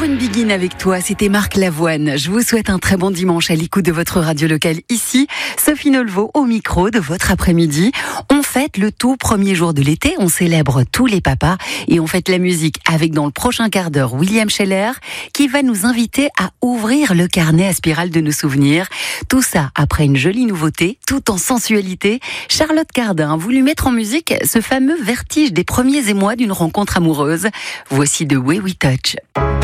One Begin avec toi, c'était Marc Lavoine. Je vous souhaite un très bon dimanche à l'écoute de votre radio locale ici. Sophie Nolvo au micro de votre après-midi. On fête le tout premier jour de l'été, on célèbre tous les papas et on fête la musique avec dans le prochain quart d'heure William Scheller qui va nous inviter à ouvrir le carnet à spirale de nos souvenirs. Tout ça après une jolie nouveauté, tout en sensualité. Charlotte Cardin a voulu mettre en musique ce fameux vertige des premiers émois d'une rencontre amoureuse. Voici The Way We Touch.